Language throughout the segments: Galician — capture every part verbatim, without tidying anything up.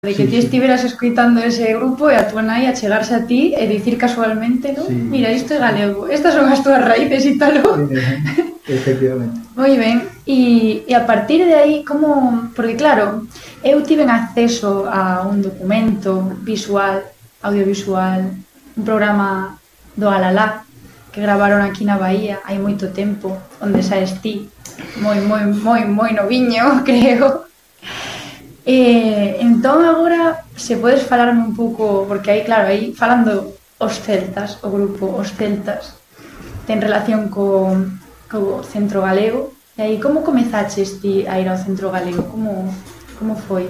de que Sí, ti sí. estiveras escoitando ese grupo e a túa nai a chegarse a ti e dicir casualmente, non? Sí. Mira, isto é galego, estas son as túas raíces e tal. Eh, efectivamente. Moi ben, e, e a partir de aí, como... Porque claro, eu tiven acceso a un documento visual, audiovisual, un programa do Alalá que gravaron aquí na Bahía hai moito tempo, onde saes ti, moi, moi, moi, moi noviño, creo. E, entón agora, se podes falarme un pouco, porque aí, claro, aí falando os celtas, o grupo Os Celtas, ten relación co, co Centro Galego, e aí como comezaches ti a ir ao Centro Galego? Como, como foi?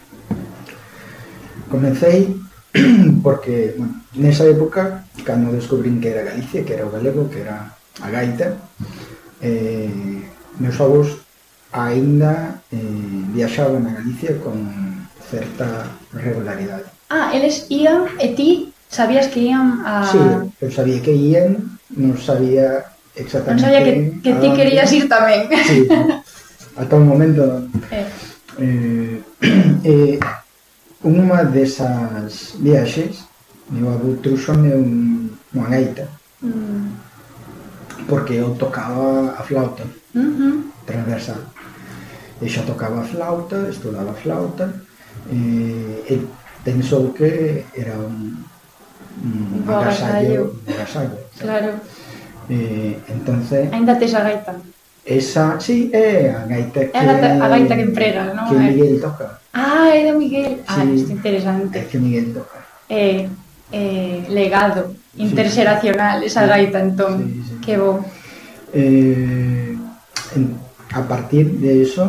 Comecei porque, bueno, nesa época, cando descubrín que era Galicia, que era o galego, que era a gaita, eh, meus avós aínda eh, viaxaban a Galicia con certa regularidade. Ah, eles ían e ti sabías que ían a... Sí, eu sabía que ían, non sabía exactamente... Non sabía que, que ti querías ir tamén. Sí, ata un momento... Eh. Eh, eh, unha desas viaxes, meu avó trouxome un, unha gaita, Mm. porque eu tocaba a flauta Uh-huh. transversal. E xa tocaba a flauta, estudaba a flauta, e el pensou que era un, un Un bo agasallo. agasallo, un agasallo. Claro. Eh, entonces, Ainda tes a gaita. esa, sí, é a gaita que... É a gaita- a gaita que emprega, non? Que Miguel toca. Ah, é de Miguel. Ah, Sí. isto é interesante. É que Miguel toca. Eh, eh, legado interxeracional esa Sí. gaita, entón. Sí, sí. Que bo. Eh, en- a partir de eso,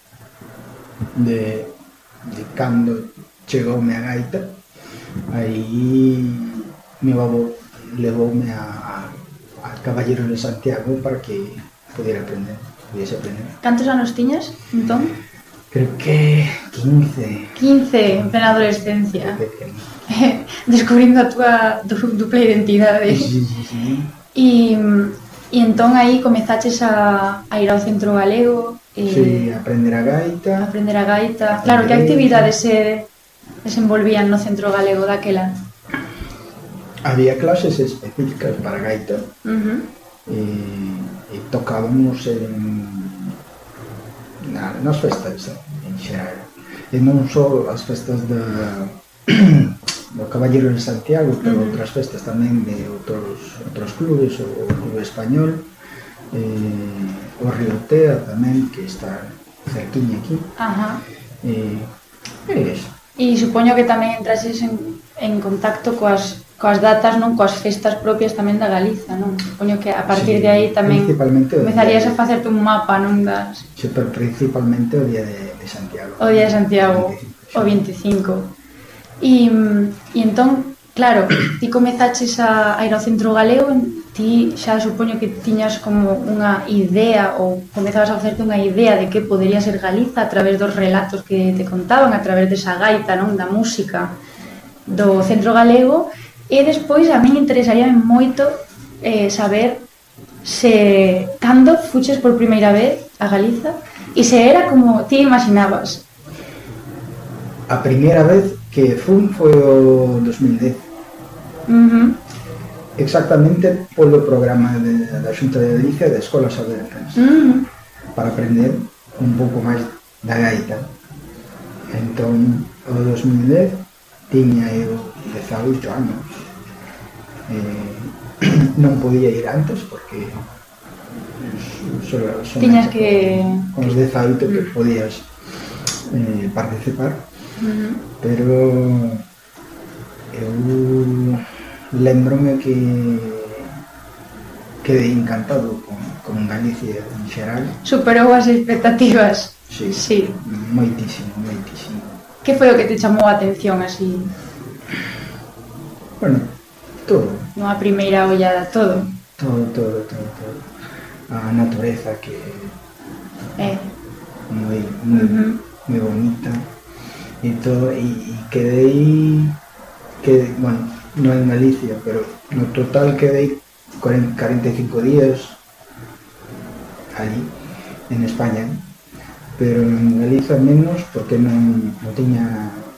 de, de cando chegoume a gaita, aí meu avó levoume a, a Caballero de Santiago para que pudiera aprender, pudiese aprender. Cantos anos tiñas, entón? Creo que quince, quince, en plena adolescencia. pequeno. Descubrindo a túa du- dupla identidade. Sí, sí, sí. E, e entón aí comezaches a, a ir ao Centro Galego e Sí, aprender a gaita. aprender a gaita. Claro, que actividades se desenvolvían no Centro Galego daquela? Había clases específicas para gaita. Uh-huh. e, e tocábamos en na, nas festas en xeral, e non só as festas da, do Caballero de Santiago, pero Uh-huh. outras festas tamén de outros, outros clubes, o Clube Español, eh, o Río Tea tamén, que está cerquiña aquí, Ajá. e, e eso. E supoño que tamén entrases en, en contacto coas, coas datas, non? Coas festas propias tamén da Galiza, non? Supoño que a partir Sí, de aí tamén principalmente o comezarías día a de- facerte un mapa, non? Das, Sí, pero principalmente o día de, de Santiago. o día de Santiago, veinticinco, o veinticinco. E, e entón, claro, ti comezaches a, a ir ao Centro Galego, ti xa supoño que tiñas como unha idea ou comezabas a facerte unha idea de que podería ser Galiza a través dos relatos que te contaban, a través desa gaita, non? Da música do Centro Galego, e despois a min interesaría moito eh, saber se cando fuches por primeira vez a Galiza e se era como ti imaginabas. A primeira vez que fun foi o dos mil dez, Uh-huh. exactamente polo programa de, da Xunta de Galicia de Escolas Abertas, Uh-huh. para aprender un pouco máis da gaita. Entón, o dos mil dez tiña eu dezaoito anos. Eh, non podía ir antes porque só, só Tiñas que... con os dezaoito que podías eh, participar. Uh-huh. Pero eu lembrome que quedei encantado con, con Galicia en xeral. Superou as expectativas. Sí, Sí. moitísimo, moitísimo. Que foi o que te chamou a atención así, Bueno, todo, nunha primeira ollada, todo? todo, todo, todo, todo. A natureza que é Eh. moi, moi, Uh-huh. moi bonita e todo, e, e quedei, que, bueno, non en Galicia, pero no total quedei cuarenta y cinco días allí, en España, pero en Galicia menos, porque non, non tiña